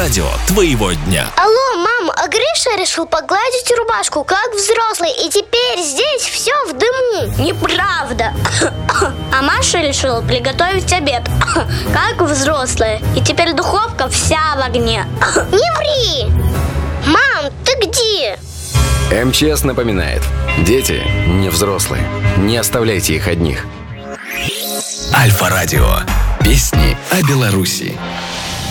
Радио твоего дня. Алло, мам, а Гриша решил погладить рубашку, как взрослый, и теперь здесь все в дыму. Неправда. А Маша решила приготовить обед, как взрослая, и теперь духовка вся в огне. Не ври! Мам, ты где? МЧС напоминает: дети не взрослые. Не оставляйте их одних. Альфа-радио. Песни о Беларуси.